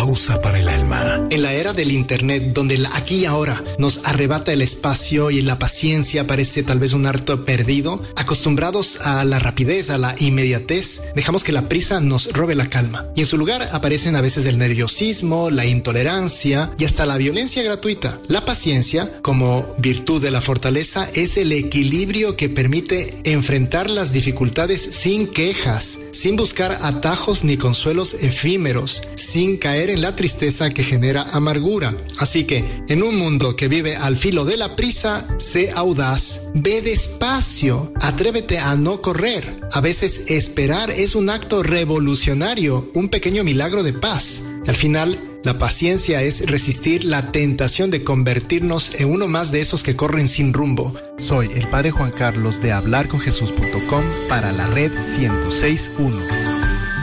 pausa para el alma. En la era del internet, donde el aquí y ahora nos arrebata el espacio y la paciencia parece tal vez un arte perdido, acostumbrados a la rapidez, a la inmediatez, dejamos que la prisa nos robe la calma. Y en su lugar aparecen a veces el nerviosismo, la intolerancia y hasta la violencia gratuita. La paciencia, como virtud de la fortaleza, es el equilibrio que permite enfrentar las dificultades sin quejas, sin buscar atajos ni consuelos efímeros, sin caer en la tristeza que genera amargura. Así que, en un mundo que vive al filo de la prisa, sé audaz, ve despacio, atrévete a no correr. A veces esperar es un acto revolucionario, un pequeño milagro de paz. Al final, la paciencia es resistir la tentación de convertirnos en uno más de esos que corren sin rumbo. Soy el Padre Juan Carlos de hablarconjesús.com para la red 106.1.